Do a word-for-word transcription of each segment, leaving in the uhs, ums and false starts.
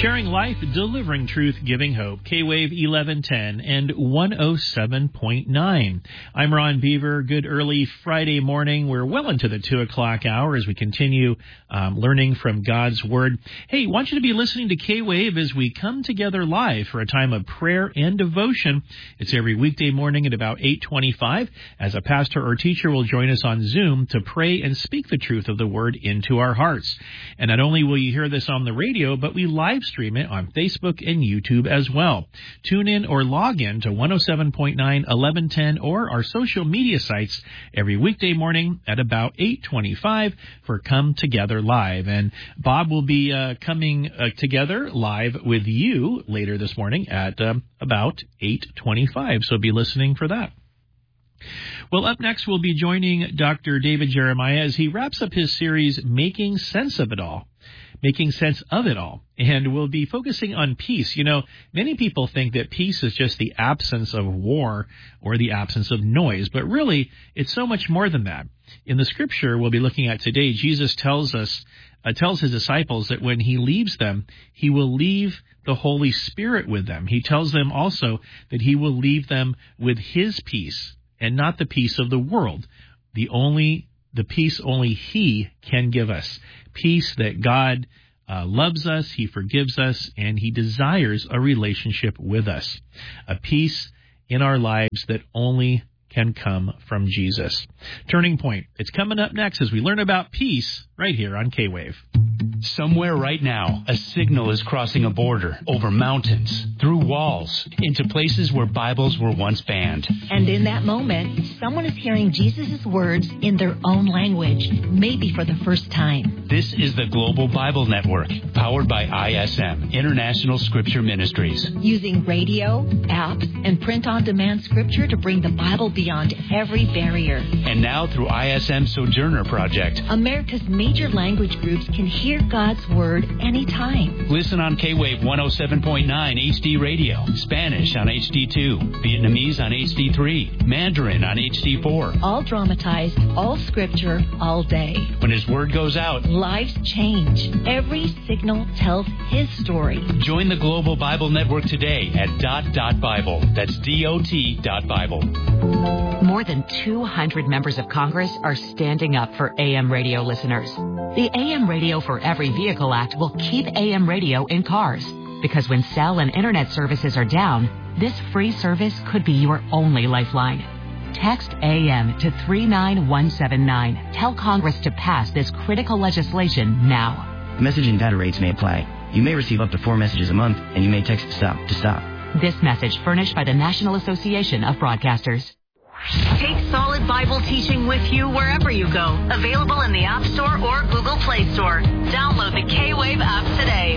Sharing life, delivering truth, giving hope. K-Wave eleven ten and one oh seven point nine. I'm Ron Beaver. Good early Friday morning. We're well into the two o'clock hour as we continue um, learning from God's Word. Hey, want you to be listening to K-Wave as we come together live for a time of prayer and devotion. It's every weekday morning at about eight twenty-five as a pastor or teacher will join us on Zoom to pray and speak the truth of the Word into our hearts. And not only will you hear this on the radio, but we live stream it on Facebook and YouTube as well. Tune in or log in to one oh seven point nine, eleven ten, or our social media sites every weekday morning at about eight twenty-five for Come Together Live. And Bob will be uh, coming uh, together live with you later this morning at um, about eight twenty-five, so be listening for that. Well, up next, we'll be joining Doctor David Jeremiah as he wraps up his series, Making Sense of It All. Making sense of it all. And we'll be focusing on peace. You know, many people think that peace is just the absence of war or the absence of noise, but really, it's so much more than that. In the scripture we'll be looking at today, Jesus tells us, uh, tells his disciples that when he leaves them, he will leave the Holy Spirit with them. He tells them also that he will leave them with his peace and not the peace of the world. The only The peace only he can give us. Peace that God uh, loves us, he forgives us, and he desires a relationship with us. A peace in our lives that only can come from Jesus. Turning Point. It's coming up next as we learn about peace right here on K-Wave. Somewhere right now, a signal is crossing a border, over mountains, through walls, into places where Bibles were once banned. And in that moment, someone is hearing Jesus' words in their own language, maybe for the first time. This is the Global Bible Network, powered by I S M, International Scripture Ministries. Using radio, apps, and print-on-demand scripture to bring the Bible beyond every barrier. And now through I S M Sojourner Project, America's major language groups can hear God's Word anytime. Listen on K-Wave one oh seven point nine H D Radio, Spanish on H D two, Vietnamese on H D three, Mandarin on H D four. All dramatized, all scripture, all day. When His Word goes out, lives change. Every signal tells His story. Join the Global Bible Network today at dot dot Bible. That's D O T dot Bible. More than two hundred members of Congress are standing up for A M radio listeners. The A M Radio for Every Vehicle Act will keep A M radio in cars, because when cell and internet services are down, this free service could be your only lifeline. Text A M to three nine one seven nine. Tell Congress to pass this critical legislation now. Message and data rates may apply. You may receive up to four messages a month, and you may text STOP to stop. This message furnished by the National Association of Broadcasters. Take solid Bible teaching with you wherever you go. Available in the App Store or Google Play Store. Download the K-Wave app today.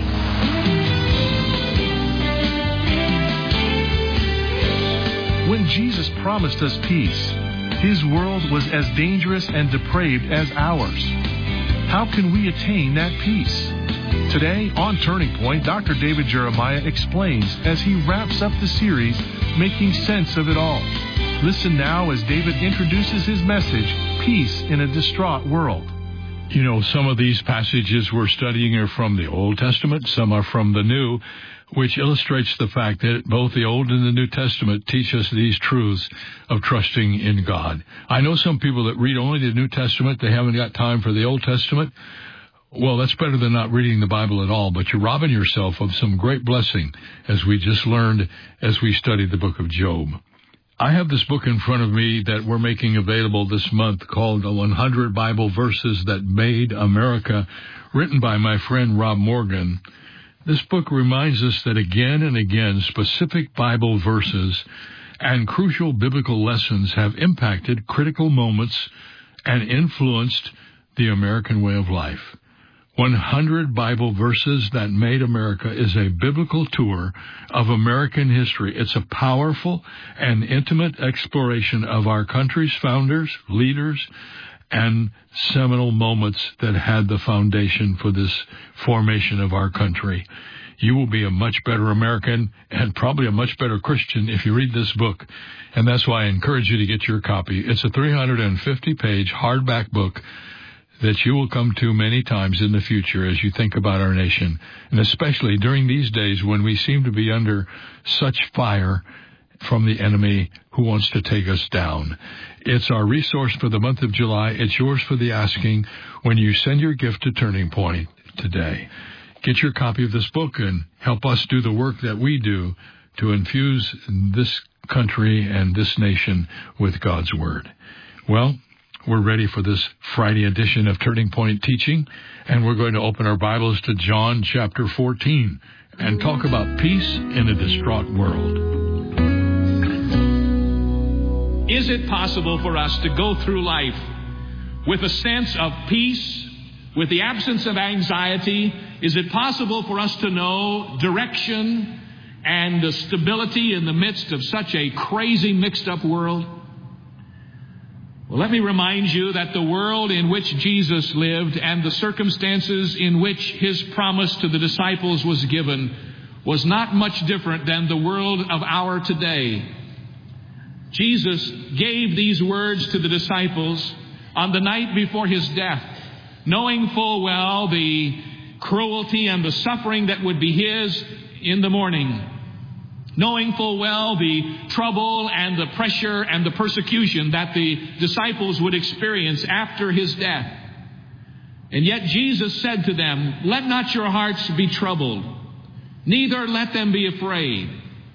When Jesus promised us peace, his world was as dangerous and depraved as ours. How can we attain that peace? Today, on Turning Point, Doctor David Jeremiah explains as he wraps up the series, Making Sense of It All. Listen now as David introduces his message, Peace in a Distraught World. You know, some of these passages we're studying are from the Old Testament, some are from the New, which illustrates the fact that both the Old and the New Testament teach us these truths of trusting in God. I know some people that read only the New Testament, they haven't got time for the Old Testament. Well, that's better than not reading the Bible at all, but you're robbing yourself of some great blessing, as we just learned as we studied the book of Job. I have this book in front of me that we're making available this month called The one hundred Bible Verses That Made America, written by my friend Rob Morgan. This book reminds us that again and again, specific Bible verses and crucial biblical lessons have impacted critical moments and influenced the American way of life. one hundred Bible Verses That Made America is a biblical tour of American history. It's a powerful and intimate exploration of our country's founders, leaders, and seminal moments that had the foundation for this formation of our country. You will be a much better American and probably a much better Christian if you read this book, and that's why I encourage you to get your copy. It's a three hundred fifty page hardback book that you will come to many times in the future as you think about our nation, and especially during these days when we seem to be under such fire from the enemy who wants to take us down. It's our resource for the month of July. It's yours for the asking when you send your gift to Turning Point today. Get your copy of this book and help us do the work that we do to infuse this country and this nation with God's Word. Well, we're ready for this Friday edition of Turning Point Teaching, and we're going to open our Bibles to John chapter fourteen and talk about peace in a distraught world. Is it possible for us to go through life with a sense of peace, with the absence of anxiety? Is it possible for us to know direction and stability in the midst of such a crazy, mixed-up world? Well, let me remind you that the world in which Jesus lived and the circumstances in which his promise to the disciples was given was not much different than the world of our today. Jesus gave these words to the disciples on the night before his death, knowing full well the cruelty and the suffering that would be his in the morning, knowing full well the trouble and the pressure and the persecution that the disciples would experience after his death. And yet Jesus said to them, "Let not your hearts be troubled, neither let them be afraid."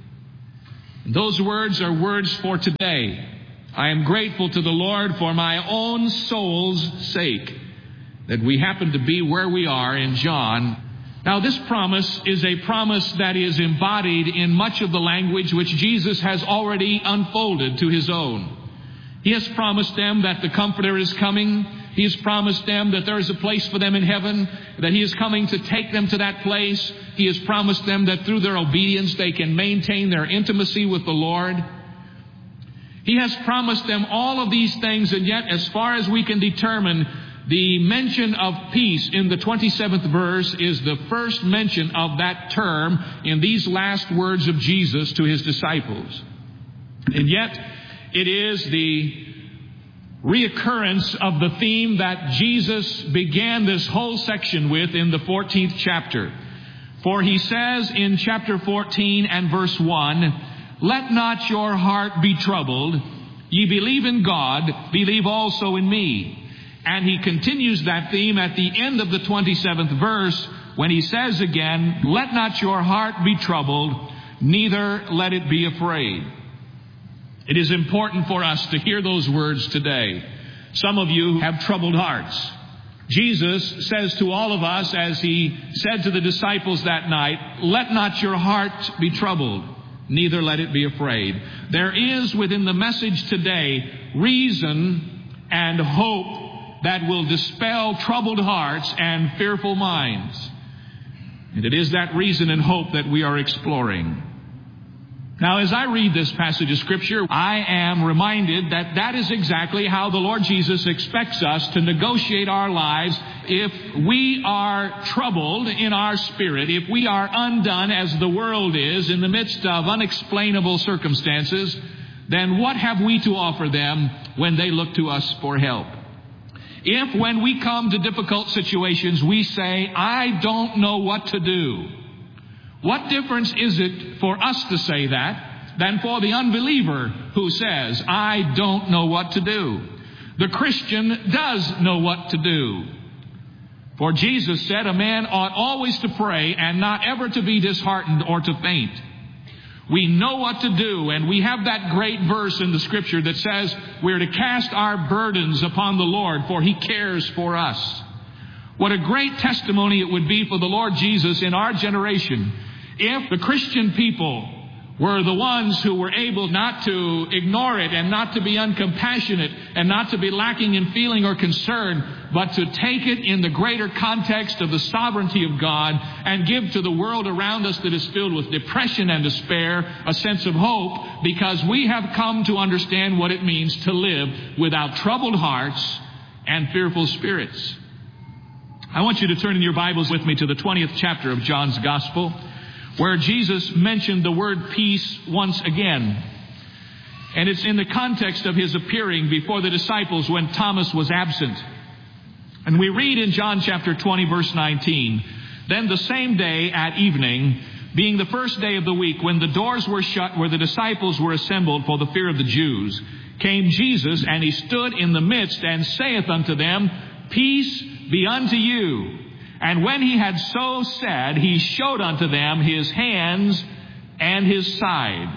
And those words are words for today. I am grateful to the Lord for my own soul's sake that we happen to be where we are in John. Now, this promise is a promise that is embodied in much of the language which Jesus has already unfolded to his own. He has promised them that the Comforter is coming. He has promised them that there is a place for them in heaven, that he is coming to take them to that place. He has promised them that through their obedience they can maintain their intimacy with the Lord. He has promised them all of these things, and yet, as far as we can determine, the mention of peace in the twenty-seventh verse is the first mention of that term in these last words of Jesus to his disciples. And yet, it is the reoccurrence of the theme that Jesus began this whole section with in the fourteenth chapter. For he says in chapter fourteen and verse one, "Let not your heart be troubled. Ye believe in God, believe also in me." And he continues that theme at the end of the twenty-seventh verse when he says again, "Let not your heart be troubled, neither let it be afraid." It is important for us to hear those words today. Some of you have troubled hearts. Jesus says to all of us, as he said to the disciples that night, "Let not your heart be troubled, neither let it be afraid." There is within the message today reason and hope that will dispel troubled hearts and fearful minds. And it is that reason and hope that we are exploring. Now, as I read this passage of Scripture, I am reminded that that is exactly how the Lord Jesus expects us to negotiate our lives. If we are troubled in our spirit, if we are undone as the world is in the midst of unexplainable circumstances, then what have we to offer them when they look to us for help? If when we come to difficult situations we say, "I don't know what to do," what difference is it for us to say that than for the unbeliever who says, "I don't know what to do"? The Christian does know what to do. For Jesus said a man ought always to pray and not ever to be disheartened or to faint. We know what to do, and we have that great verse in the Scripture that says we're to cast our burdens upon the Lord, for he cares for us. What a great testimony it would be for the Lord Jesus in our generation if the Christian people were the ones who were able not to ignore it and not to be uncompassionate and not to be lacking in feeling or concern, but to take it in the greater context of the sovereignty of God and give to the world around us that is filled with depression and despair a sense of hope, because we have come to understand what it means to live without troubled hearts and fearful spirits. I want you to turn in your Bibles with me to the twentieth chapter of John's Gospel, where Jesus mentioned the word peace once again. And it's in the context of his appearing before the disciples when Thomas was absent. And we read in John chapter twenty, verse nineteen, "Then the same day at evening, being the first day of the week, when the doors were shut where the disciples were assembled for the fear of the Jews, came Jesus, and he stood in the midst, and saith unto them, Peace be unto you. And when he had so said, he showed unto them his hands and his side."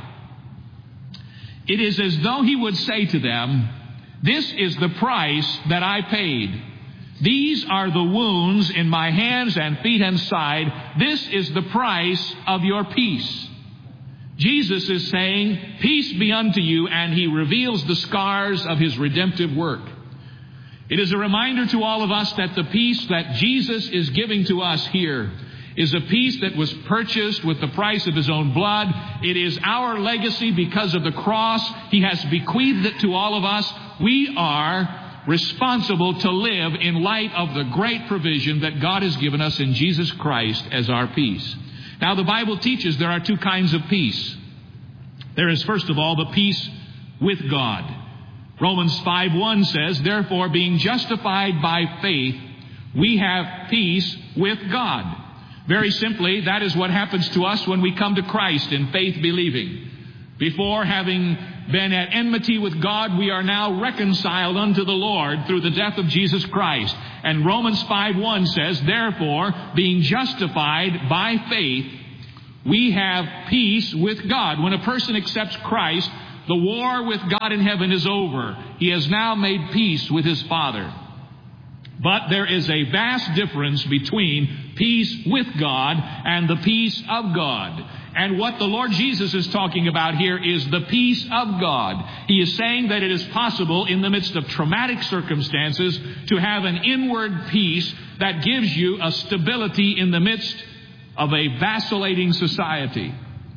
It is as though he would say to them, "This is the price that I paid. These are the wounds in my hands and feet and side. This is the price of your peace." Jesus is saying, "Peace be unto you," and he reveals the scars of his redemptive work. It is a reminder to all of us that the peace that Jesus is giving to us here is a peace that was purchased with the price of his own blood. It is our legacy because of the cross. He has bequeathed it to all of us. We are responsible to live in light of the great provision that God has given us in Jesus Christ as our peace. Now, the Bible teaches there are two kinds of peace. There is, first of all, the peace with God. Romans five one says, "Therefore, being justified by faith, we have peace with God." Very simply, that is what happens to us when we come to Christ in faith believing. Before having been at enmity with God, we are now reconciled unto the Lord through the death of Jesus Christ. And Romans five one says, "Therefore, being justified by faith, we have peace with God." When a person accepts Christ, the war with God in heaven is over. He has now made peace with his Father. But there is a vast difference between peace with God and the peace of God. And what the Lord Jesus is talking about here is the peace of God. He is saying that it is possible in the midst of traumatic circumstances to have an inward peace that gives you a stability in the midst of a vacillating society.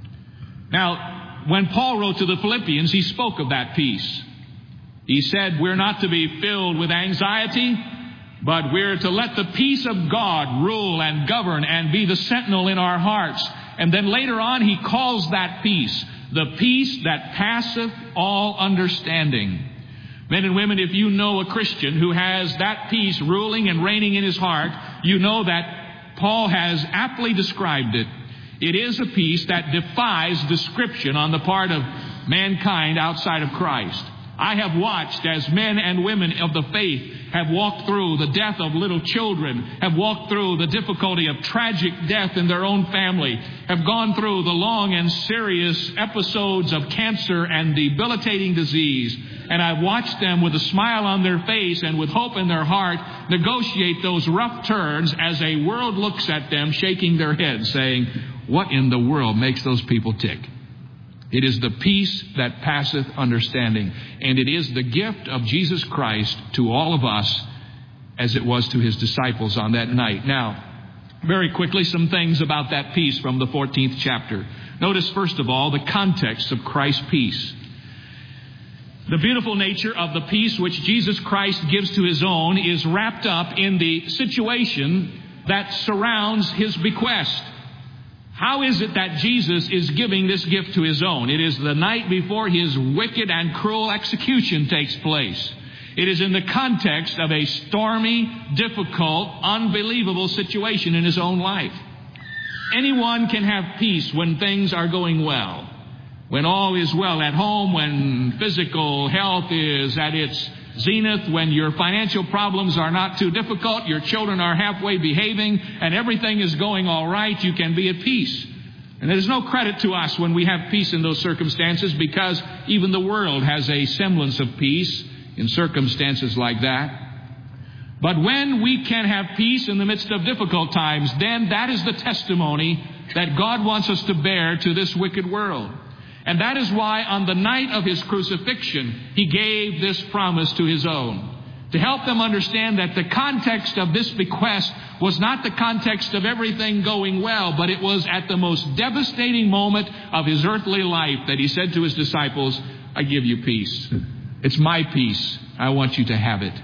Now, when Paul wrote to the Philippians, he spoke of that peace. He said, we're not to be filled with anxiety, but we're to let the peace of God rule and govern and be the sentinel in our hearts. And then later on, he calls that peace the peace that passeth all understanding. Men and women, if you know a Christian who has that peace ruling and reigning in his heart, you know that Paul has aptly described it. It is a peace that defies description on the part of mankind outside of Christ. I have watched as men and women of the faith have walked through the death of little children, have walked through the difficulty of tragic death in their own family, have gone through the long and serious episodes of cancer and debilitating disease. And I've watched them with a smile on their face and with hope in their heart negotiate those rough turns as a world looks at them shaking their heads saying, what in the world makes those people tick? It is the peace that passeth understanding. And it is the gift of Jesus Christ to all of us as it was to his disciples on that night. Now, very quickly, some things about that peace from the fourteenth chapter. Notice, first of all, the context of Christ's peace. The beautiful nature of the peace which Jesus Christ gives to his own is wrapped up in the situation that surrounds his bequest. How is it that Jesus is giving this gift to his own? It is the night before his wicked and cruel execution takes place. It is in the context of a stormy, difficult, unbelievable situation in his own life. Anyone can have peace when things are going well, when all is well at home, when physical health is at its zenith, when your financial problems are not too difficult, your children are halfway behaving, and everything is going all right, you can be at peace. And there's no credit to us when we have peace in those circumstances, because even the world has a semblance of peace in circumstances like that. But when we can have peace in the midst of difficult times, then that is the testimony that God wants us to bear to this wicked world. And that is why on the night of his crucifixion, he gave this promise to his own, to help them understand that the context of this bequest was not the context of everything going well, but it was at the most devastating moment of his earthly life that he said to his disciples, I give you peace. It's my peace. I want you to have it.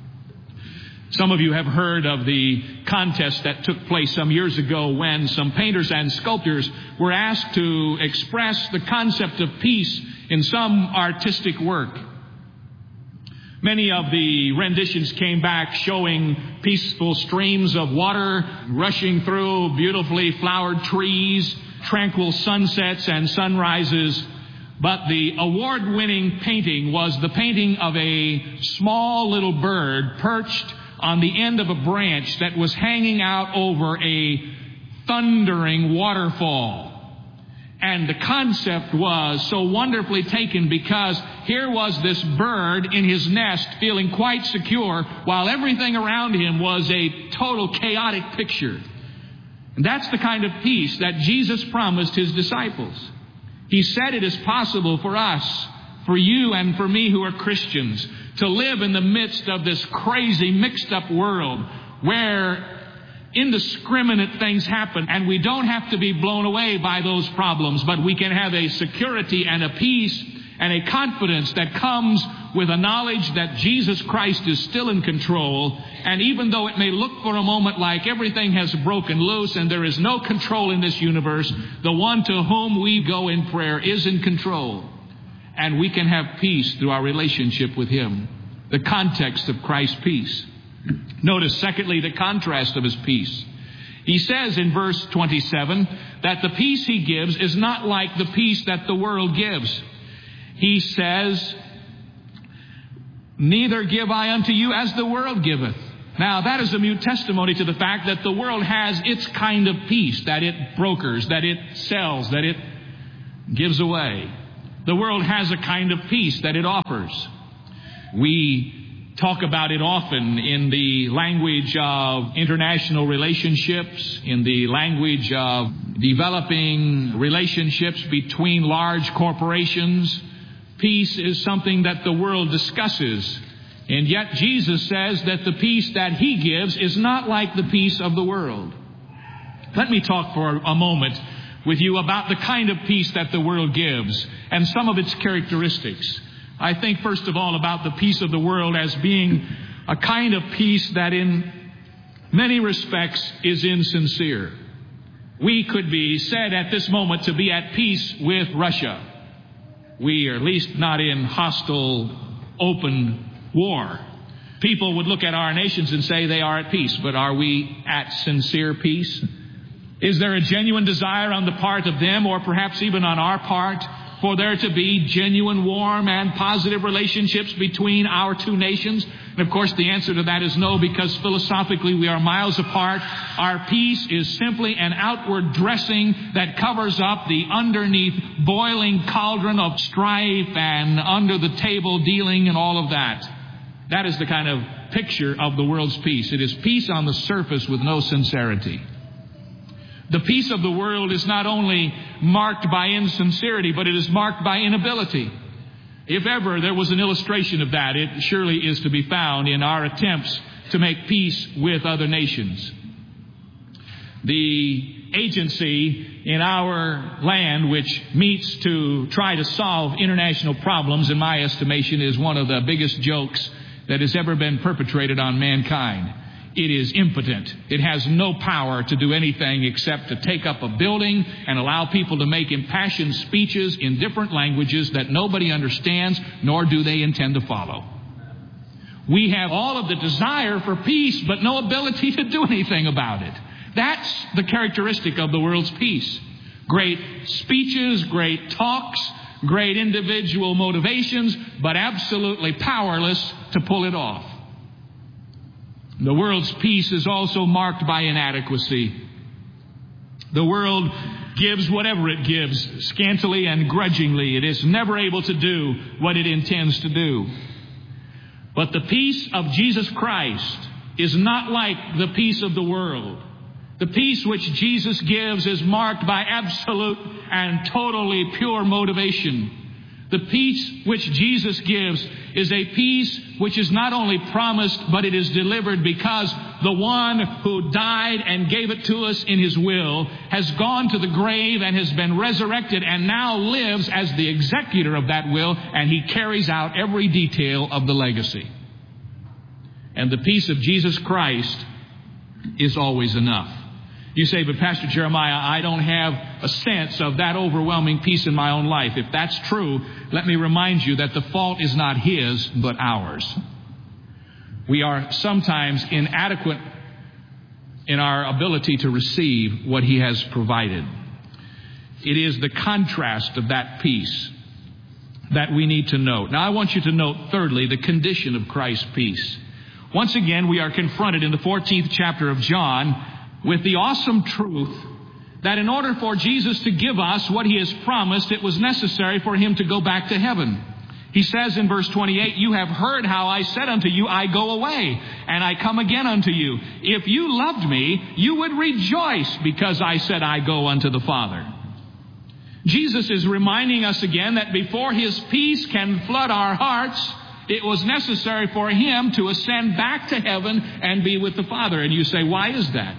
Some of you have heard of the contest that took place some years ago when some painters and sculptors were asked to express the concept of peace in some artistic work. Many of the renditions came back showing peaceful streams of water rushing through beautifully flowered trees, tranquil sunsets and sunrises. But the award-winning painting was the painting of a small little bird perched on the end of a branch that was hanging out over a thundering waterfall. And the concept was so wonderfully taken because here was this bird in his nest feeling quite secure while everything around him was a total chaotic picture. And that's the kind of peace that Jesus promised his disciples. He said it is possible for us, for you and for me who are Christians, to live in the midst of this crazy, mixed-up world where indiscriminate things happen, and we don't have to be blown away by those problems, but we can have a security and a peace and a confidence that comes with a knowledge that Jesus Christ is still in control. And even though it may look for a moment like everything has broken loose and there is no control in this universe, the one to whom we go in prayer is in control. And we can have peace through our relationship with him. The context of Christ's peace. Notice, secondly, the contrast of his peace. He says in verse twenty-seven that the peace he gives is not like the peace that the world gives. He says, neither give I unto you as the world giveth. Now, that is a mute testimony to the fact that the world has its kind of peace, that it brokers, that it sells, that it gives away. The world has a kind of peace that it offers. We talk about it often in the language of international relationships, in the language of developing relationships between large corporations. Peace is something that the world discusses. And yet Jesus says that the peace that he gives is not like the peace of the world. Let me talk for a moment with you about the kind of peace that the world gives and some of its characteristics. I think, first of all, about the peace of the world as being a kind of peace that in many respects is insincere. We could be said at this moment to be at peace with Russia. We are at least not in hostile, open war. People would look at our nations and say they are at peace, but are we at sincere peace? Is there a genuine desire on the part of them, or perhaps even on our part, for there to be genuine, warm, and positive relationships between our two nations? And of course, the answer to that is no, because philosophically we are miles apart. Our peace is simply an outward dressing that covers up the underneath boiling cauldron of strife and under the table dealing and all of that. That is the kind of picture of the world's peace. It is peace on the surface with no sincerity. The peace of the world is not only marked by insincerity, but it is marked by inability. If ever there was an illustration of that, it surely is to be found in our attempts to make peace with other nations. The agency in our land which meets to try to solve international problems, in my estimation, is one of the biggest jokes that has ever been perpetrated on mankind. It is impotent. It has no power to do anything except to take up a building and allow people to make impassioned speeches in different languages that nobody understands, nor do they intend to follow. We have all of the desire for peace, but no ability to do anything about it. That's the characteristic of the world's peace. Great speeches, great talks, great individual motivations, but absolutely powerless to pull it off. The world's peace is also marked by inadequacy. The world gives whatever it gives, scantily and grudgingly. It is never able to do what it intends to do. But the peace of Jesus Christ is not like the peace of the world. The peace which Jesus gives is marked by absolute and totally pure motivation. The peace which Jesus gives is a peace which is not only promised, but it is delivered because the one who died and gave it to us in his will has gone to the grave and has been resurrected and now lives as the executor of that will, and he carries out every detail of the legacy. And the peace of Jesus Christ is always enough. You say, but Pastor Jeremiah, I don't have a sense of that overwhelming peace in my own life. If that's true, let me remind you that the fault is not his, but ours. We are sometimes inadequate in our ability to receive what He has provided. It is the contrast of that peace that we need to note. Now, I want you to note, thirdly, the condition of Christ's peace. Once again, we are confronted in the fourteenth chapter of John with the awesome truth that in order for Jesus to give us what He has promised, it was necessary for Him to go back to heaven. He says in verse twenty-eight, "You have heard how I said unto you, I go away, and I come again unto you. If you loved me, you would rejoice because I said I go unto the Father." Jesus is reminding us again that before His peace can flood our hearts, it was necessary for Him to ascend back to heaven and be with the Father. And you say, why is that?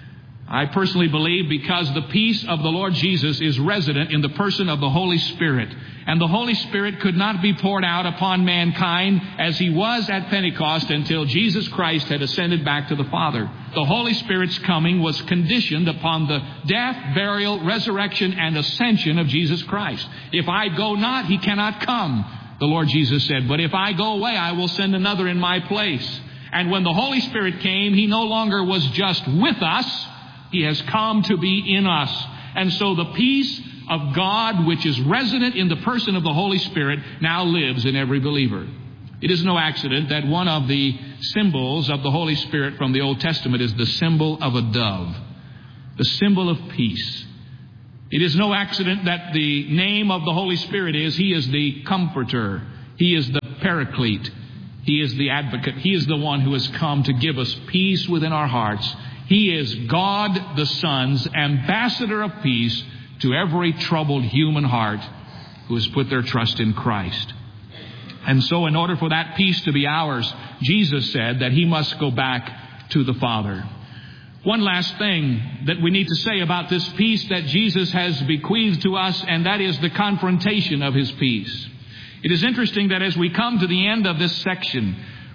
I personally believe because the peace of the Lord Jesus is resident in the person of the Holy Spirit. And the Holy Spirit could not be poured out upon mankind as He was at Pentecost until Jesus Christ had ascended back to the Father. The Holy Spirit's coming was conditioned upon the death, burial, resurrection, and ascension of Jesus Christ. If I go not, He cannot come, the Lord Jesus said. But if I go away, I will send another in my place. And when the Holy Spirit came, He no longer was just with us. He has come to be in us. And so the peace of God, which is resident in the person of the Holy Spirit, now lives in every believer. It is no accident that one of the symbols of the Holy Spirit from the Old Testament is the symbol of a dove, the symbol of peace. It is no accident that the name of the Holy Spirit is, He is the Comforter. He is the Paraclete. He is the Advocate. He is the one who has come to give us peace within our hearts. He is God the Son's ambassador of peace to every troubled human heart who has put their trust in Christ. And so in order for that peace to be ours, Jesus said that He must go back to the Father. One last thing that we need to say about this peace that Jesus has bequeathed to us, and that is the confrontation of His peace. It is interesting that as we come to the end of this section,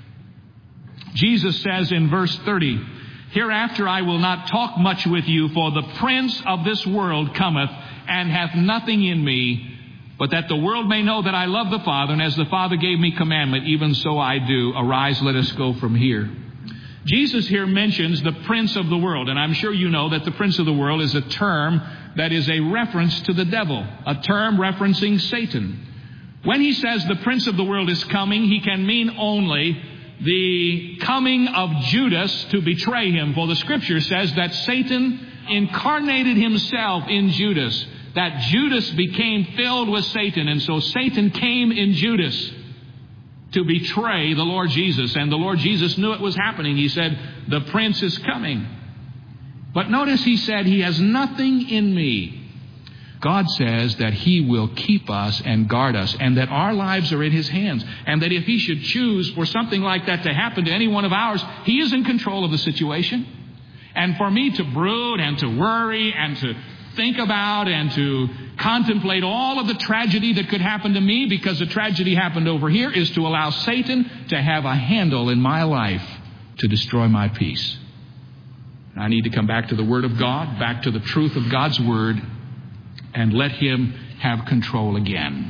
Jesus says in verse thirty, "Hereafter I will not talk much with you, for the prince of this world cometh, and hath nothing in me, but that the world may know that I love the Father, and as the Father gave me commandment, even so I do. Arise, let us go from here." Jesus here mentions the prince of the world, and I'm sure you know that the prince of the world is a term that is a reference to the devil, a term referencing Satan. When He says the prince of the world is coming, He can mean only the coming of Judas to betray Him. For the Scripture says that Satan incarnated himself in Judas, that Judas became filled with Satan, and so Satan came in Judas to betray the Lord Jesus. And the Lord Jesus knew it was happening. He said, "The prince is coming." But notice He said, "He has nothing in me." God says that He will keep us and guard us, and that our lives are in His hands, and that if He should choose for something like that to happen to any one of ours, He is in control of the situation. And for me to brood and to worry and to think about and to contemplate all of the tragedy that could happen to me because the tragedy happened over here is to allow Satan to have a handle in my life to destroy my peace. I need to come back to the Word of God, back to the truth of God's Word, and let Him have control again.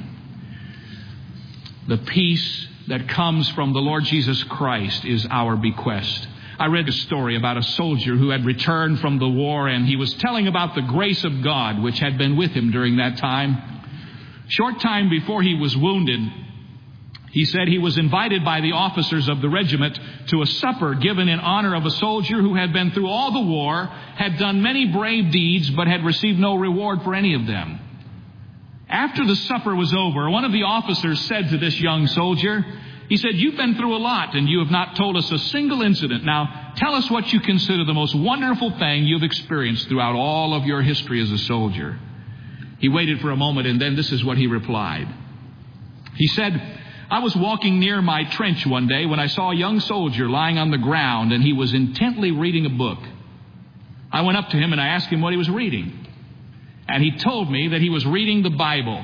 The peace that comes from the Lord Jesus Christ is our bequest. I read a story about a soldier who had returned from the war, and he was telling about the grace of God which had been with him during that time. Short time before he was wounded, he said he was invited by the officers of the regiment to a supper given in honor of a soldier who had been through all the war, had done many brave deeds, but had received no reward for any of them. After the supper was over, one of the officers said to this young soldier, he said, "You've been through a lot and you have not told us a single incident. Now, tell us what you consider the most wonderful thing you've experienced throughout all of your history as a soldier." He waited for a moment, and then this is what he replied. He said, "I was walking near my trench one day when I saw a young soldier lying on the ground, and he was intently reading a book. I went up to him and I asked him what he was reading. And he told me that he was reading the Bible.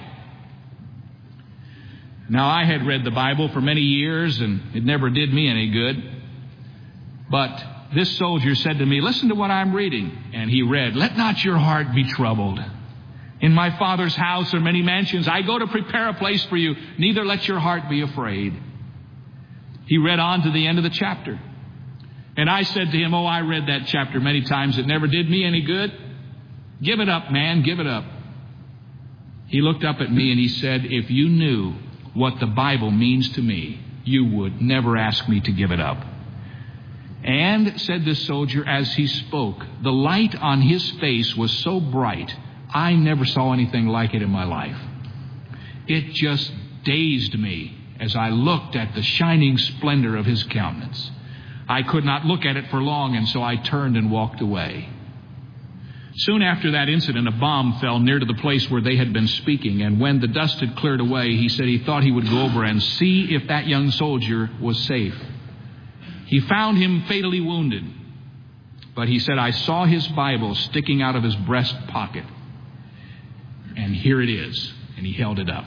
Now, I had read the Bible for many years, and it never did me any good. But this soldier said to me, 'Listen to what I'm reading.' And he read, 'Let not your heart be troubled. In my Father's house are many mansions. I go to prepare a place for you. Neither let your heart be afraid.' He read on to the end of the chapter. And I said to him, oh, I read that chapter many times. It never did me any good. Give it up, man. Give it up. He looked up at me and he said, if you knew what the Bible means to me, you would never ask me to give it up. And, said this soldier as he spoke, the light on his face was so bright, I never saw anything like it in my life. It just dazed me as I looked at the shining splendor of his countenance. I could not look at it for long, and so I turned and walked away. Soon after that incident, a bomb fell near to the place where they had been speaking, and when the dust had cleared away, he said he thought he would go over and see if that young soldier was safe. He found him fatally wounded, but he said, I saw his Bible sticking out of his breast pocket, and here it is, and he held it up.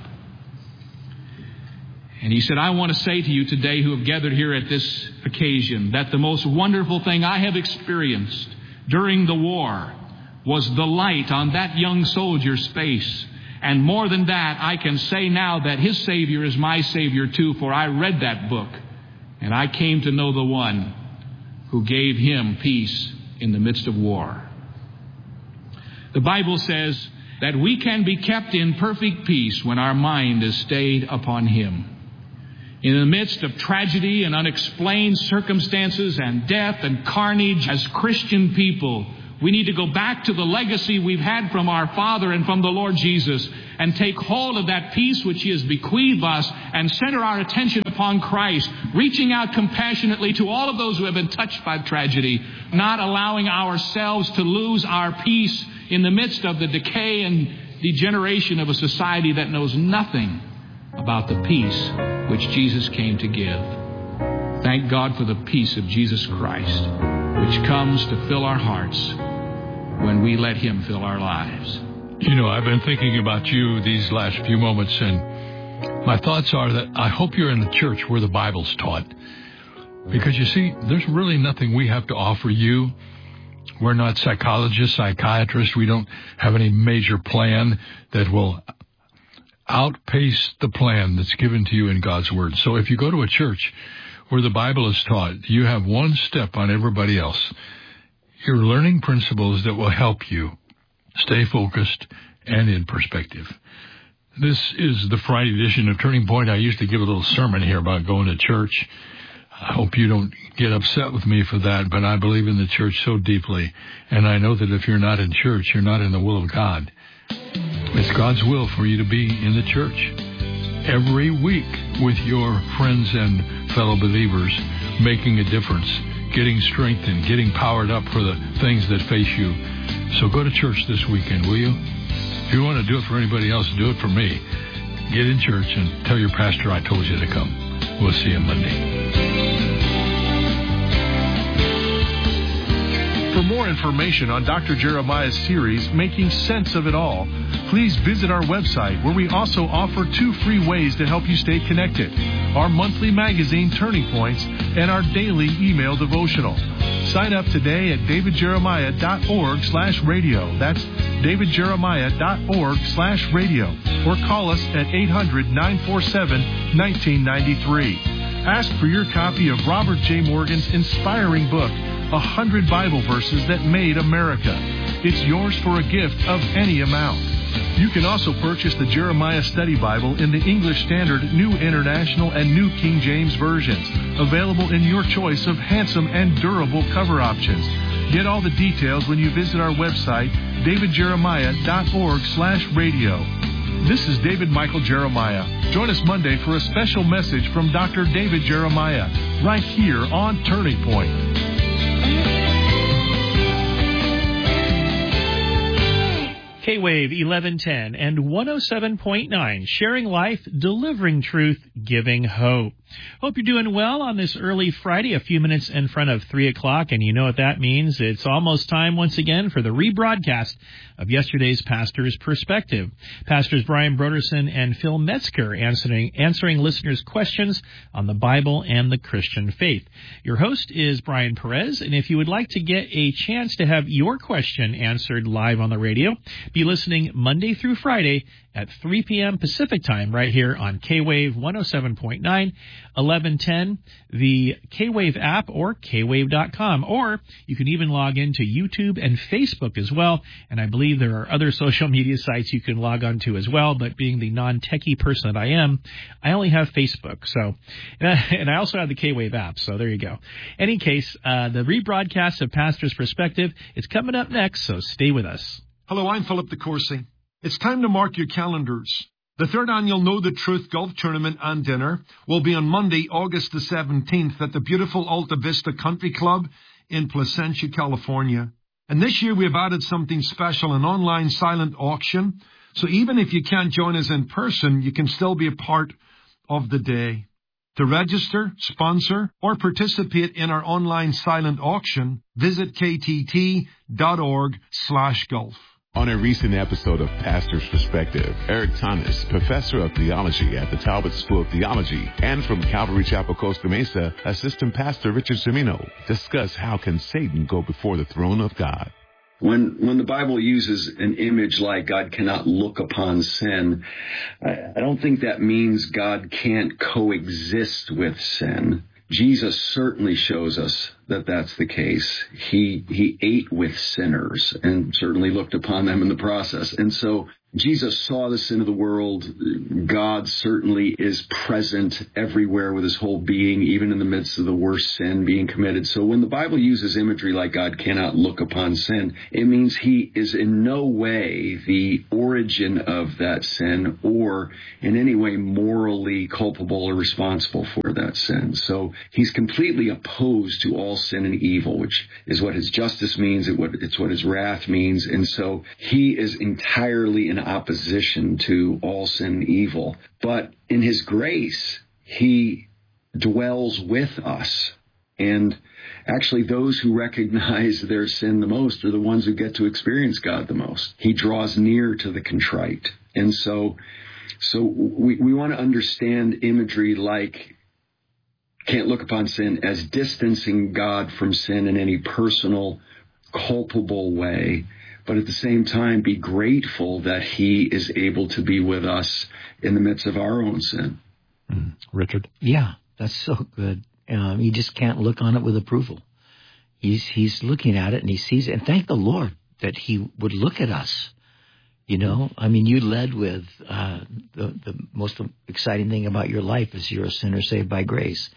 And he said, I want to say to you today who have gathered here at this occasion that the most wonderful thing I have experienced during the war was the light on that young soldier's face. And more than that, I can say now that his Savior is my Savior too, for I read that book and I came to know the one who gave him peace in the midst of war. The Bible says that we can be kept in perfect peace when our mind is stayed upon him. In the midst of tragedy and unexplained circumstances and death and carnage, as Christian people, we need to go back to the legacy we've had from our Father and from the Lord Jesus and take hold of that peace which he has bequeathed us and center our attention upon Christ, reaching out compassionately to all of those who have been touched by tragedy, not allowing ourselves to lose our peace in the midst of the decay and degeneration of a society that knows nothing about the peace which Jesus came to give. Thank God for the peace of Jesus Christ, which comes to fill our hearts when we let him fill our lives. You know, I've been thinking about you these last few moments, and my thoughts are that I hope you're in the church where the Bible's taught. Because, you see, there's really nothing we have to offer you. We're not psychologists, psychiatrists. We don't have any major plan that will outpace the plan that's given to you in God's Word. So if you go to a church where the Bible is taught, you have one step on everybody else. You're learning principles that will help you stay focused and in perspective. This is the Friday edition of Turning Point. I used to give a little sermon here about going to church. I hope you don't get upset with me for that, but I believe in the church so deeply, and I know that if you're not in church, you're not in the will of God. It's God's will for you to be in the church every week with your friends and fellow believers, making a difference, getting strengthened, getting powered up for the things that face you. So go to church this weekend, will you? If you want to do it for anybody else, do it for me. Get in church and tell your pastor I told you to come. We'll see you Monday. For more information on Doctor Jeremiah's series, Making Sense of It All, please visit our website, where we also offer two free ways to help you stay connected: our monthly magazine, Turning Points, and our daily email devotional. Sign up today at davidjeremiah.org slash radio. That's davidjeremiah.org slash radio. Or call us at eight hundred, nine four seven, nineteen ninety-three. Ask for your copy of Robert J. Morgan's inspiring book, A Hundred Bible Verses That Made America. It's yours for a gift of any amount. You can also purchase the Jeremiah Study Bible in the English Standard, New International, and New King James versions, available in your choice of handsome and durable cover options. Get all the details when you visit our website, davidjeremiah.org slash radio. This is David Michael Jeremiah. Join us Monday for a special message from Doctor David Jeremiah, right here on Turning Point. K-Wave eleven ten and one oh seven point nine, sharing life, delivering truth, giving hope. Hope you're doing well on this early Friday, a few minutes in front of three o'clock, and you know what that means. It's almost time once again for the rebroadcast of yesterday's Pastor's Perspective. Pastors Brian Broderson and Phil Metzger answering, answering listeners' questions on the Bible and the Christian faith. Your host is Brian Perez, and if you would like to get a chance to have your question answered live on the radio, be listening listening Monday through Friday at three p.m. Pacific Time right here on K-Wave one oh seven point nine, eleven ten, the K-Wave app, or K wave dot com. Or you can even log into YouTube and Facebook as well. And I believe there are other social media sites you can log on to as well. But being the non-techie person that I am, I only have Facebook. So, and I also have the K-Wave app. So there you go. Any case, uh, the rebroadcast of Pastor's Perspective is coming up next. So stay with us. Hello, I'm Philip DeCourcy. It's time to mark your calendars. The third annual Know the Truth Golf Tournament and Dinner will be on Monday, August the seventeenth at the beautiful Alta Vista Country Club in Placentia, California. And this year we have added something special, an online silent auction. So even if you can't join us in person, you can still be a part of the day. To register, sponsor, or participate in our online silent auction, visit ktt.org slash golf. On a recent episode of Pastor's Perspective, Eric Thomas, professor of theology at the Talbot School of Theology, and from Calvary Chapel, Costa Mesa, assistant pastor Richard Cimino, discuss how can Satan go before the throne of God. When when the Bible uses an image like God cannot look upon sin, I, I don't think that means God can't coexist with sin. Jesus certainly shows us that that's the case. He he ate with sinners and certainly looked upon them in the process. And so Jesus saw the sin of the world. God certainly is present everywhere with his whole being, even in the midst of the worst sin being committed. So when the Bible uses imagery like God cannot look upon sin, it means he is in no way the origin of that sin or in any way morally culpable or responsible for that sin. So he's completely opposed to all sin and evil, which is what his justice means. It's what his wrath means. And so he is entirely in opposition to all sin and evil. But in his grace, he dwells with us. And actually, those who recognize their sin the most are the ones who get to experience God the most. He draws near to the contrite. And so, so we, we want to understand imagery like can't look upon sin as distancing God from sin in any personal, culpable way, but at the same time be grateful that he is able to be with us in the midst of our own sin. Mm. Richard? Yeah, that's so good. Um, you just can't look on it with approval. He's he's looking at it and he sees it. And thank the Lord that he would look at us. You know, I mean, you led with uh, the, the most exciting thing about your life is you're a sinner saved by grace.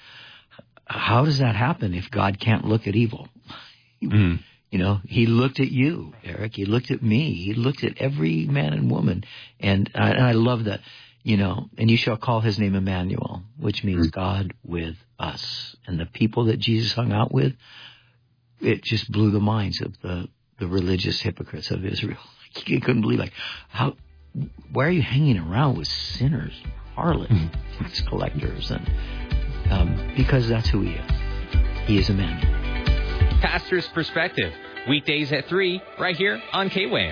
How does that happen if God can't look at evil? Mm. You know, he looked at you, Eric. He looked at me. He looked at every man and woman. And I, and I love that, you know, and you shall call his name Emmanuel, which means mm. God with us. And the people that Jesus hung out with, it just blew the minds of the, the religious hypocrites of Israel. You couldn't believe, like, how, why are you hanging around with sinners, harlots, mm-hmm. tax collectors? And um, because that's who he is. He is Emmanuel. Pastor's Perspective, weekdays at three, right here on K-Wave.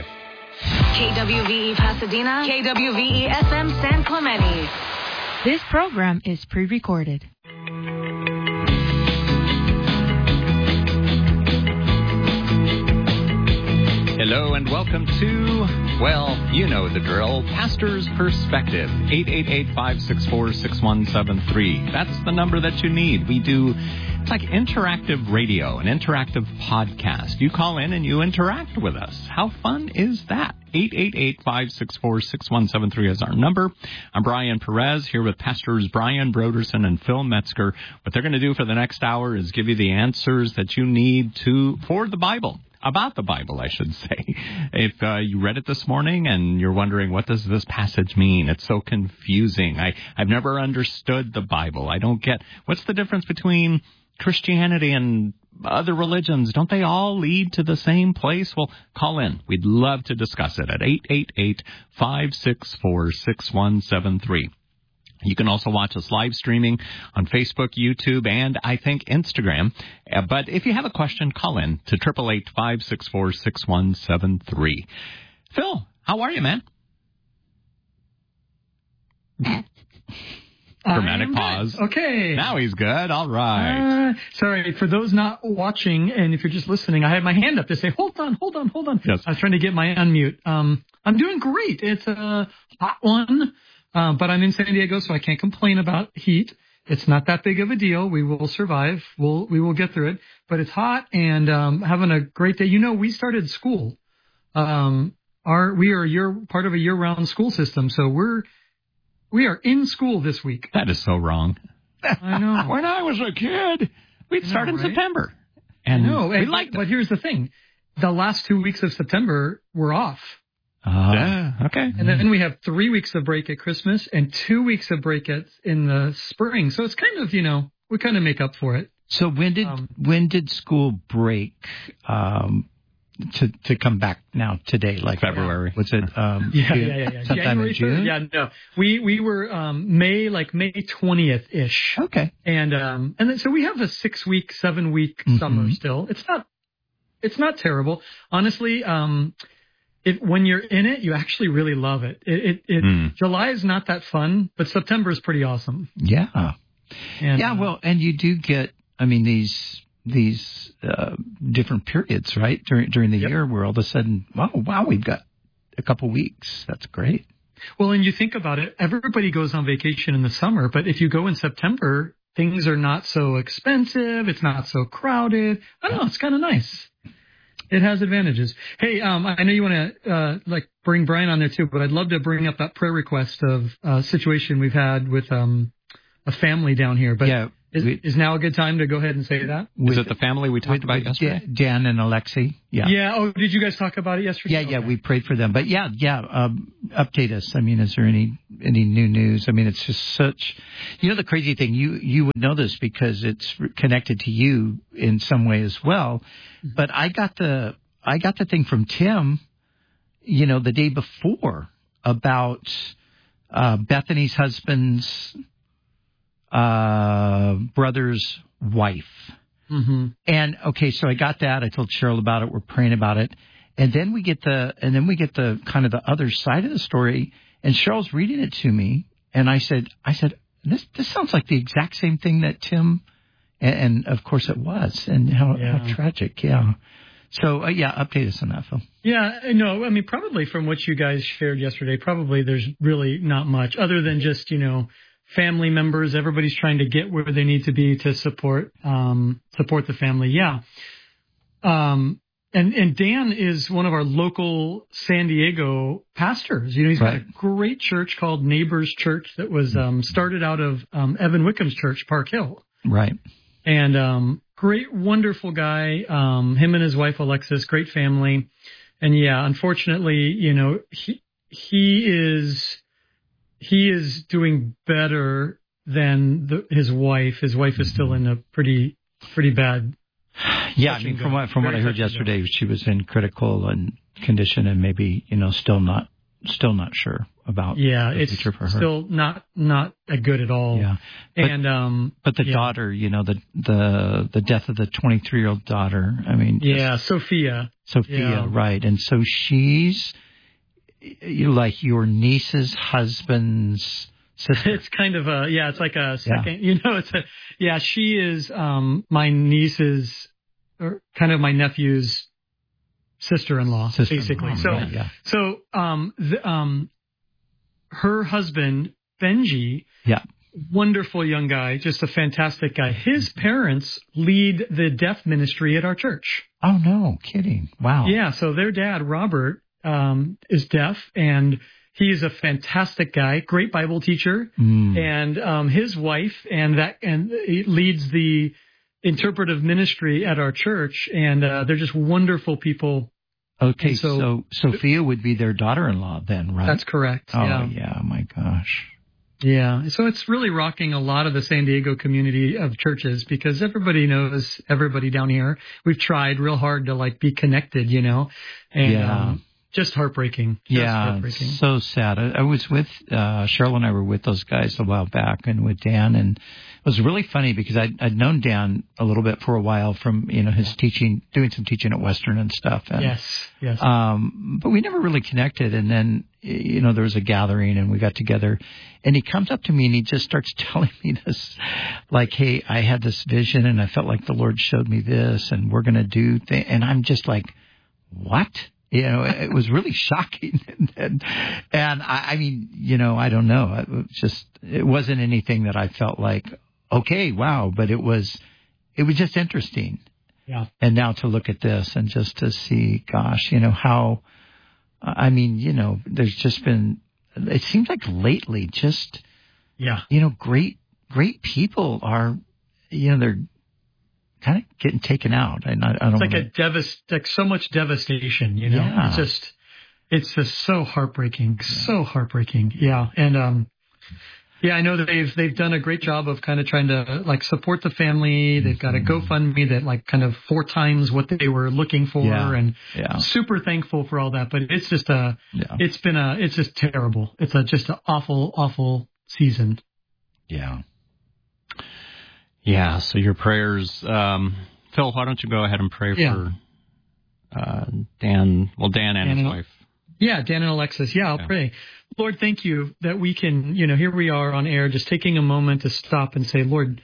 K W V E Pasadena, K W V E S M San Clemente. This program is pre-recorded. Hello and welcome to, well, you know the drill, Pastor's Perspective, eight eight eight, five six four, six one seven three. That's the number that you need. We do, it's like interactive radio, an interactive podcast. You call in and you interact with us. How fun is that? eight eight eight, five six four, six one seven three is our number. I'm Brian Perez here with Pastors Brian Broderson and Phil Metzger. What they're going to do for the next hour is give you the answers that you need to for the Bible. About the Bible, I should say. If uh, you read it this morning and you're wondering, what does this passage mean? It's so confusing. I, I've never understood the Bible. I don't get, what's the difference between Christianity and other religions? Don't they all lead to the same place? Well, call in. We'd love to discuss it at eight eight eight, five six four, six one seven three. You can also watch us live streaming on Facebook, YouTube, and I think Instagram. Uh, but if you have a question, call in to eight eight eight, five six four, six one seven three. Phil, how are you, man? Dramatic pause. Good. Okay. Now he's good. All right. Uh, sorry, for those not watching, and if you're just listening, I had my hand up to say, hold on, hold on, hold on. Yes. I was trying to get my unmute. Um, I'm doing great. It's a hot one, uh, but I'm in San Diego, so I can't complain about heat. It's not that big of a deal. We will survive. We'll we will get through it. But it's hot and um, having a great day. You know, we started school. Um, our we are a year part of a year-round school system, so we're we are in school this week. That is so wrong. I know. When I was a kid, we'd know, start in right? September. And no, we and, liked it. But here's the thing: the last two weeks of September we're off. Uh, yeah, okay. And then we have three weeks of break at Christmas and two weeks of break at in the spring. So it's kind of, you know, we kind of make up for it. So when did Um, when did school break um, to to come back now today? Like February. Was it? Um, Yeah, June? yeah, yeah, yeah. Sometime January in June. third, yeah, no. We we were um, May like May twentieth ish. Okay. And um and then so we have a six week, seven week Mhm. summer still. It's not it's not terrible, honestly. Um, it when you're in it, you actually really love it. It it, it Mm. July is not that fun, but September is pretty awesome. Yeah. And, yeah. uh, Well, and you do get. I mean, these these uh, different periods, right? During during the Yep. year, where all of a sudden, wow, wow, we've got a couple weeks. That's great. Well, and you think about it, everybody goes on vacation in the summer, but if you go in September, things are not so expensive. It's not so crowded. I don't know. It's kind of nice. It has advantages. Hey, um, I know you want to uh, like bring Brian on there too, but I'd love to bring up that prayer request of uh, situation we've had with um, a family down here. But Yeah, is, we- is now a good time to go ahead and say that? Is it the family we talked about with yesterday? Dan, Dan and Alexi. Yeah. Yeah. Oh, did you guys talk about it yesterday? Yeah, yeah, Okay. we prayed for them. But yeah, yeah, um, update us. I mean, is there any any new news? I mean, it's just such, you know, the crazy thing, you you would know this because it's connected to you in some way as well. But I got the I got the thing from Tim, you know, the day before about uh, Bethany's husband's uh, brother's wife. Mm-hmm. And okay, so I got that. I told Cheryl about it. We're praying about it, and then we get the and then we get the kind of the other side of the story. And Cheryl's reading it to me, and I said, I said, this this sounds like the exact same thing that Tim, and, and of course it was, and how, Yeah. how tragic, yeah. So uh, yeah, update us on that, Phil. Yeah, no, I mean, probably from what you guys shared yesterday, probably there's really not much other than just, you know, family members. Everybody's trying to get where they need to be to support, um, support the family. Yeah. Um, and, and Dan is one of our local San Diego pastors. You know, he's got Right. a great church called Neighbors Church that was, um, started out of, um, Evan Wickham's church, Park Hill. Right. And um, great, wonderful guy. Um, him and his wife Alexis, great family. And yeah, unfortunately, you know, he he is he is doing better than the, his wife. His wife is still in a pretty pretty bad. Yeah, I touch mean, and from go. what from what I Very heard touch and go. yesterday, she was in critical and condition, and maybe you know still not still not sure about Yeah, the it's future for her. still not not a good at all. Yeah. But- and um, But the yeah. daughter, you know, the the the death of the twenty-three year old daughter. I mean, yeah, Sophia. Sophia, Yeah. right? And so she's you like your niece's husband's sister. It's kind of a yeah. It's like a second. You know, it's a yeah. She is um my niece's or kind of my nephew's sister-in-law, Sister-in-law, basically. So right, yeah. so um the, um her husband Benji, Yeah. wonderful young guy, just a fantastic guy. His parents lead the deaf ministry at our church. Oh no, kidding! Wow. Yeah, so their dad, Robert, um, is deaf, and he is a fantastic guy, great Bible teacher, Mm. and um, his wife, and that, and he leads the interpretive ministry at our church, and uh, they're just wonderful people. Okay, And so, so- Sophia would be their daughter-in-law then, right? That's correct. Oh yeah. yeah, my gosh. Yeah, so it's really rocking a lot of the San Diego community of churches because everybody knows everybody down here. We've tried real hard to like be connected, you know, and Yeah. um, just heartbreaking. Just Yeah, heartbreaking. it's so sad. I, I was with uh, Cheryl and I were with those guys a while back, and with Dan, and it was really funny because I'd, I'd known Dan a little bit for a while from you know his teaching, doing some teaching at Western and stuff. And, Yes, yes. Um, but we never really connected, and then you know there was a gathering, and we got together, and he comes up to me and he just starts telling me this, like, "Hey, I had this vision, and I felt like the Lord showed me this, and we're gonna do things," and I'm just like, "What?" You know, it was really shocking. and and I, I mean, you know, I don't know. It was just, it wasn't anything that I felt like, okay, wow, but it was, it was just interesting. Yeah. And now to look at this and just to see, gosh, you know, how, I mean, you know, there's just been, it seems like lately just, yeah, you know, great, great people are, you know, they're kind of getting taken out. And I, I don't it's like wanna... a devast, like so much devastation, you know, yeah. it's just, it's just so heartbreaking, yeah. so heartbreaking. Yeah. And, um, yeah, I know that they've they've done a great job of kind of trying to like support the family. They've got a GoFundMe that like kind of four times what they were looking for, yeah. and yeah. super thankful for all that. But it's just a, yeah. it's been a, it's just terrible. It's a just an awful, awful season. Yeah, yeah. So your prayers, um, Phil. Why don't you go ahead and pray yeah. for uh, Dan? Well, Dan and Dan his and, wife. Yeah, Dan and Alexis. Yeah, I'll yeah. pray. Lord, thank you that we can, you know, here we are on air, just taking a moment to stop and say, Lord,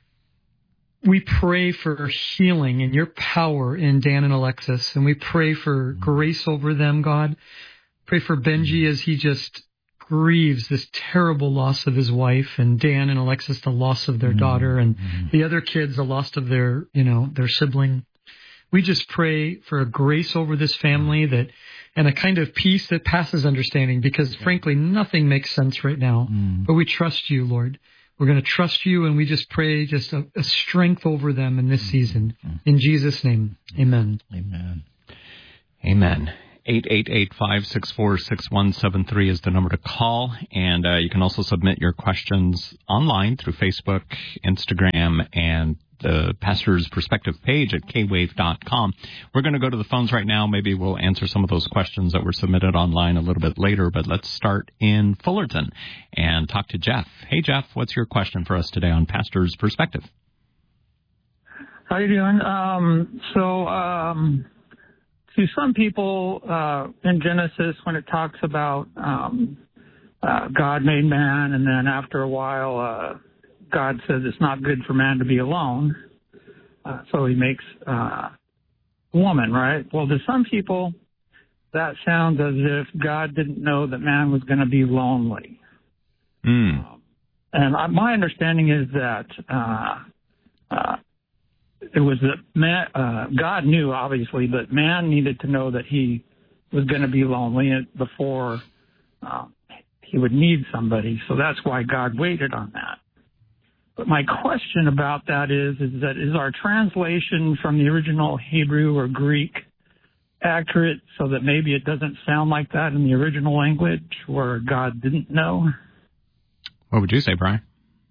we pray for healing and your power in Dan and Alexis. And we pray for grace over them, God. Pray for Benji as he just grieves this terrible loss of his wife, and Dan and Alexis, the loss of their mm-hmm. daughter, and mm-hmm. the other kids, the loss of their, you know, their sibling. We just pray for a grace over this family that, and a kind of peace that passes understanding, because yeah. frankly, nothing makes sense right now. Mm. But we trust you, Lord. We're going to trust you, and we just pray just a, a strength over them in this mm. season. Mm. In Jesus' name, amen. Amen. Amen. eight eight eight, five six four, six one seven three is the number to call. And uh, you can also submit your questions online through Facebook, Instagram, and the Pastor's Perspective page at k wave dot com. We're going to go to the phones right now. Maybe we'll answer some of those questions that were submitted online a little bit later, but let's start in Fullerton and talk to Jeff. Hey, Jeff, what's your question for us today on Pastor's Perspective? How you doing? Um, so, um, to some people uh, in Genesis, when it talks about um, uh, God made man, and then after a while, uh, God says it's not good for man to be alone, uh, so he makes uh, woman, right? Well, to some people, that sounds as if God didn't know that man was going to be lonely. Mm. Um, and I, my understanding is that uh, uh, it was that man, uh, God knew, obviously, but man needed to know that he was going to be lonely before uh, he would need somebody. So that's why God waited on that. But my question about that is, is that is our translation from the original Hebrew or Greek accurate, so that maybe it doesn't sound like that in the original language where God didn't know? What would you say, Brian?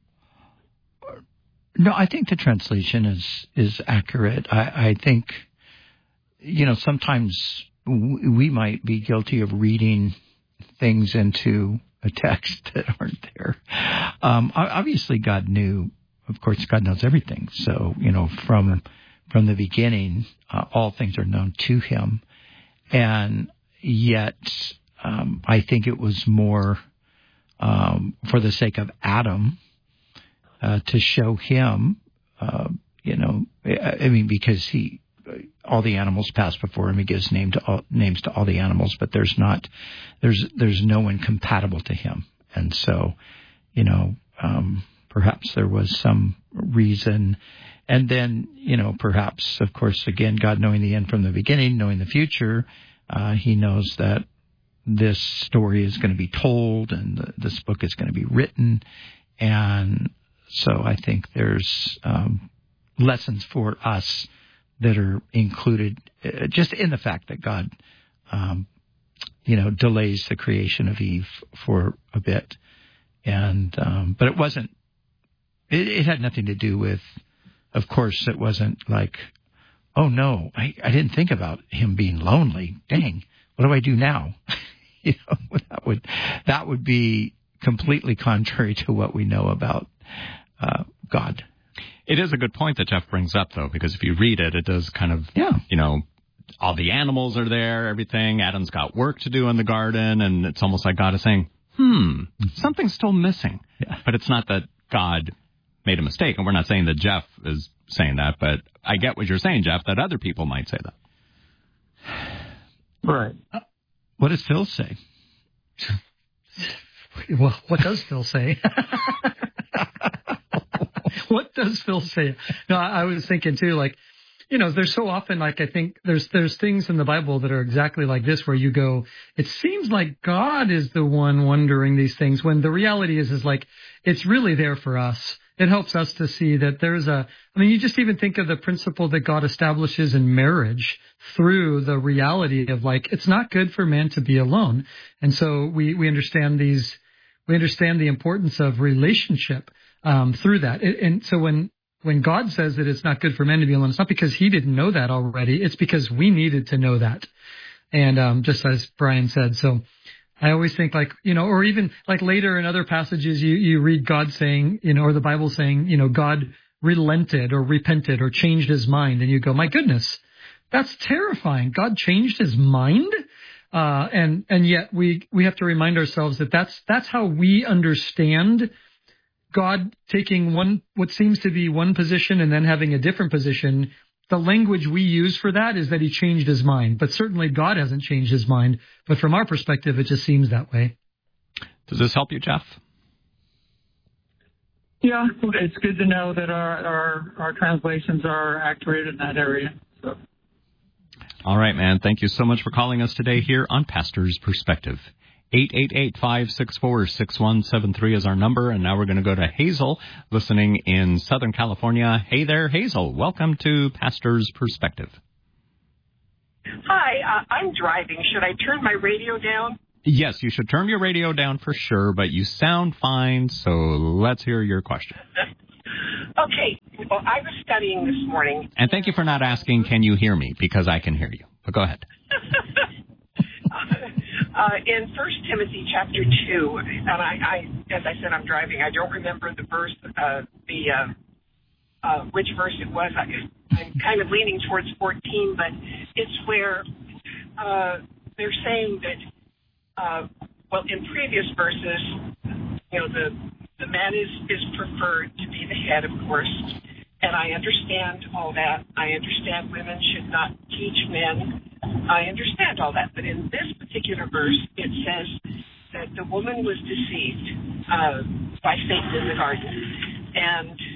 No, I think the translation is is accurate. I, I think, you know, sometimes w- we might be guilty of reading things into a text that aren't there. Um, obviously, God knew. Of course, God knows everything. So, you know, from from the beginning, uh, all things are known to Him. And yet, um, I think it was more um, for the sake of Adam uh, to show him. Uh, you know, I mean, because he. All the animals pass before him. He gives name to all, names to all the animals, but there's not, there's there's no one compatible to him. And so, you know, um, perhaps there was some reason. And then, you know, perhaps, of course, again, God knowing the end from the beginning, knowing the future, uh, He knows that this story is going to be told and the, this book is going to be written. And so I think there's um, lessons for us that are included uh, just in the fact that God, um, you know, delays the creation of Eve for a bit. And, um, but it wasn't, it, it had nothing to do with, of course, it wasn't like, oh no, I, I didn't think about him being lonely. Dang, what do I do now? you know, that would, that would be completely contrary to what we know about uh, God. It is a good point that Jeff brings up, though, because if you read it, it does kind of, yeah. you know, all the animals are there, everything. Adam's got work to do in the garden, and it's almost like God is saying, hmm, something's still missing. Yeah. But it's not that God made a mistake, and we're not saying that Jeff is saying that, but I get what you're saying, Jeff, that other people might say that. Right. What does Phil say? Well, what does Phil say? What does Phil say? No, I was thinking too, like, you know, there's so often, like, I think there's there's things in the Bible that are exactly like this, where you go, it seems like God is the one wondering these things, when the reality is, is like, it's really there for us. It helps us to see that there's a, I mean, you just even think of the principle that God establishes in marriage through the reality of, like, it's not good for man to be alone. And so we, we understand these, we understand the importance of relationship um, through that. And so when, when God says that it's not good for men to be alone, it's not because he didn't know that already. It's because we needed to know that. And um, just as Brian said, so I always think, like, you know, or even like later in other passages, you, you read God saying, you know, or the Bible saying, you know, God relented or repented or changed his mind. And you go, my goodness, that's terrifying. God changed his mind. Uh, and, and yet we, we have to remind ourselves that that's, that's how we understand God taking one, what seems to be one position and then having a different position. The language we use for that is that he changed his mind, but certainly God hasn't changed his mind. But from our perspective, it just seems that way. Does this help you, Jeff? Yeah, it's good to know that our our, our translations are accurate in that area. So. All right, man. Thank you so much for calling us today here on Pastor's Perspective. eight eight eight, five six four, six one seven three is our number. And now we're going to go to Hazel, listening in Southern California. Hey there, Hazel. Welcome to Pastor's Perspective. Hi, uh, I'm driving. Should I turn my radio down? Yes, you should turn your radio down for sure, but you sound fine, so let's hear your question. Okay. Well, I was studying this morning. And thank you for not asking, can you hear me? Because I can hear you. But go ahead. Uh, in First Timothy chapter two, and I, I, as I said, I'm driving. I don't remember the verse, uh, the uh, uh, which verse it was. I, I'm kind of leaning towards fourteen, but it's where uh, they're saying that, uh, well, in previous verses, you know, the the man is is preferred to be the head, of course, and I understand all that. I understand women should not teach men. I understand all that, but in this particular verse, it says that the woman was deceived uh, by Satan in the garden, and